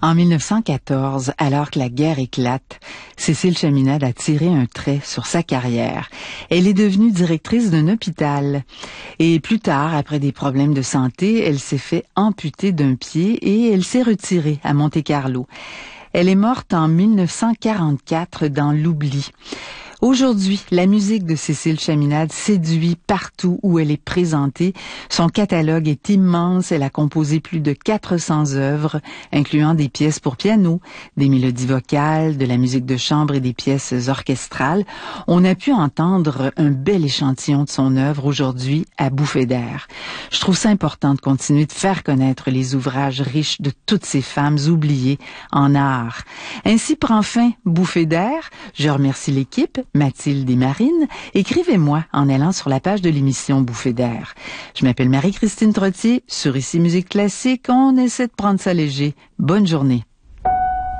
En 1914, alors que la guerre éclate, Cécile Chaminade a tiré un trait sur sa carrière. Elle est devenue directrice d'un hôpital. Et plus tard, après des problèmes de santé, elle s'est fait amputer d'un pied et elle s'est retirée à Monte-Carlo. Elle est morte en 1944 dans l'oubli. Aujourd'hui, la musique de Cécile Chaminade séduit partout où elle est présentée. Son catalogue est immense. Elle a composé plus de 400 œuvres, incluant des pièces pour piano, des mélodies vocales, de la musique de chambre et des pièces orchestrales. On a pu entendre un bel échantillon de son œuvre aujourd'hui à Bouffées d'air. Je trouve ça important de continuer de faire connaître les ouvrages riches de toutes ces femmes oubliées en art. Ainsi prend fin Bouffées d'air. Je remercie l'équipe, Mathilde et Marine. Écrivez-moi en allant sur la page de l'émission Bouffées d'air. Je m'appelle Marie-Christine Trottier. Sur Ici Musique Classique, on essaie de prendre ça léger. Bonne journée.